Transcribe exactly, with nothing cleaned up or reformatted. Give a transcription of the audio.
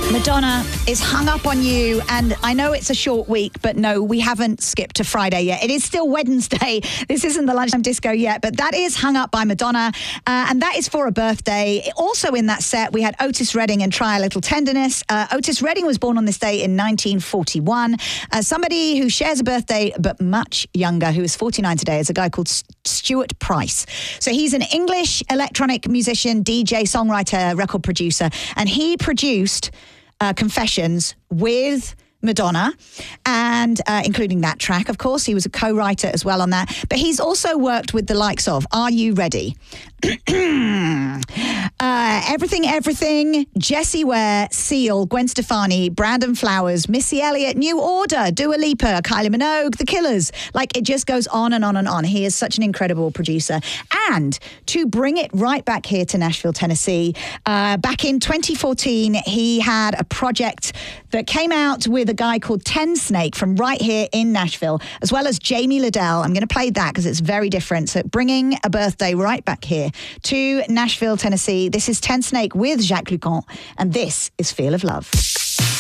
Madonna is Hung Up on You, and I know it's a short week, but no, we haven't skipped to Friday yet. It is still Wednesday. This isn't the lunchtime disco yet, but that is Hung Up by Madonna, uh, and that is for a birthday. Also in that set, we had Otis Redding and Try a Little Tenderness. Uh, Otis Redding was born on this day in nineteen forty-one. Uh, somebody who shares a birthday, but much younger, who is forty-nine today, is a guy called Stuart Price. So he's an English electronic musician, D J, songwriter, record producer, and he produced Uh, Confessions with Madonna, and uh, including that track, of course. He was a co-writer as well on that. But he's also worked with the likes of Are You Ready? uh, Everything, Everything, Jessie Ware, Seal, Gwen Stefani, Brandon Flowers, Missy Elliott, New Order, Dua Lipa, Kylie Minogue, The Killers. Like, it just goes on and on and on. He is such an incredible producer. And to bring it right back here to Nashville, Tennessee, uh, back in twenty fourteen, he had a project that came out with a guy called Tensnake from right here in Nashville, as well as Jamie Liddell. I'm going to play that because it's very different. So bringing a birthday right back here to Nashville, Tennessee. This is Tensnake with Jacques Lucan, and this is Feel of Love.